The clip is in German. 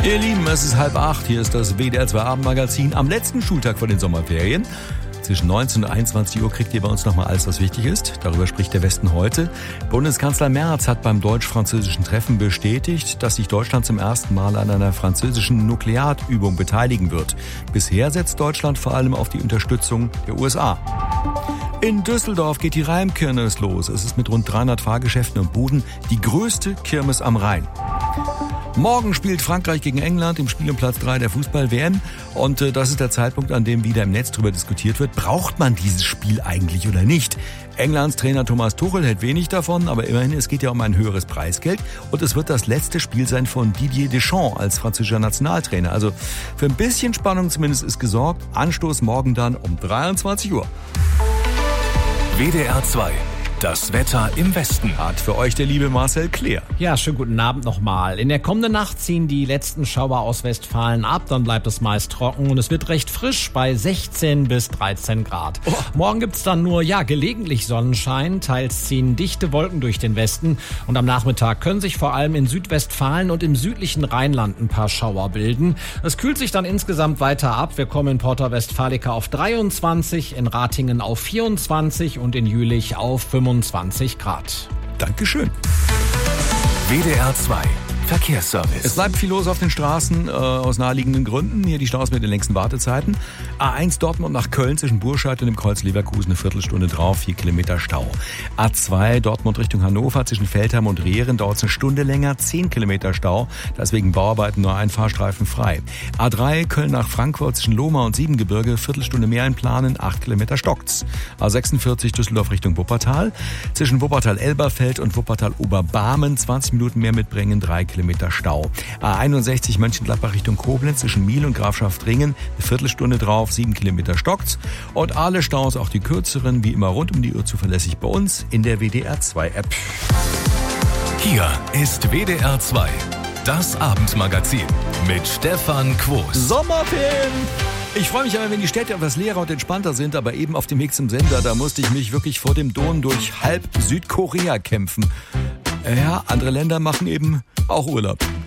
Ihr Lieben, es ist 7:30. Hier ist das WDR 2 Abendmagazin am letzten Schultag vor den Sommerferien. Zwischen 19 und 21 Uhr kriegt ihr bei uns nochmal alles, was wichtig ist. Darüber spricht der Westen heute. Bundeskanzler Merz hat beim deutsch-französischen Treffen bestätigt, dass sich Deutschland zum ersten Mal an einer französischen Nuklearübung beteiligen wird. Bisher setzt Deutschland vor allem auf die Unterstützung der USA. In Düsseldorf geht die Rheimkirmes los. Es ist mit rund 300 Fahrgeschäften und Buden die größte Kirmes am Rhein. Morgen spielt Frankreich gegen England im Spiel um Platz 3 der Fußball-WM. Und das ist der Zeitpunkt, an dem wieder im Netz darüber diskutiert wird, braucht man dieses Spiel eigentlich oder nicht? Englands Trainer Thomas Tuchel hält wenig davon, aber immerhin, es geht ja um ein höheres Preisgeld. Und es wird das letzte Spiel sein von Didier Deschamps als französischer Nationaltrainer. Also für ein bisschen Spannung zumindest ist gesorgt. Anstoß morgen dann um 23 Uhr. WDR 2. Das Wetter im Westen. Hat für euch der liebe Marcel Kleer. Ja, schönen guten Abend nochmal. In der kommenden Nacht ziehen die letzten Schauer aus Westfalen ab. Dann bleibt es meist trocken und es wird recht frisch bei 16 bis 13 Grad. Morgen gibt's dann nur, gelegentlich Sonnenschein. Teils ziehen dichte Wolken durch den Westen. Und am Nachmittag können sich vor allem in Südwestfalen und im südlichen Rheinland ein paar Schauer bilden. Es kühlt sich dann insgesamt weiter ab. Wir kommen in Porta Westfalica auf 23, in Ratingen auf 24 und in Jülich auf 25 Grad. Dankeschön. WDR 2. Verkehrsservice. Es bleibt viel los auf den Straßen aus naheliegenden Gründen. Hier die Staus mit den längsten Wartezeiten. A1 Dortmund nach Köln zwischen Burscheid und dem Kreuz Leverkusen eine Viertelstunde drauf, 4 Kilometer Stau. A2 Dortmund Richtung Hannover zwischen Feldheim und Rehren dauert es eine Stunde länger, 10 Kilometer Stau. Da ist wegen Bauarbeiten nur ein Fahrstreifen frei. A3 Köln nach Frankfurt zwischen Lohmar und Siebengebirge, Viertelstunde mehr einplanen, 8 Kilometer stockt's. A46 Düsseldorf Richtung Wuppertal zwischen Wuppertal-Elberfeld und Wuppertal-Oberbarmen 20 Minuten mehr mitbringen, 3 Kilometer Stau. A61 Mönchengladbach Richtung Koblenz zwischen Miel und Grafschaft-Ringen, eine Viertelstunde drauf, 7 Kilometer stockt's. Und alle Staus, auch die kürzeren, wie immer rund um die Uhr zuverlässig bei uns in der WDR 2 App. Hier ist WDR 2. Das Abendmagazin mit Stefan Quos. Sommerferien! Ich freue mich aber, wenn die Städte etwas leerer und entspannter sind, aber eben auf dem Weg zum Sender, da musste ich mich wirklich vor dem Don durch halb Südkorea kämpfen. Ja, andere Länder machen eben auch Urlaub.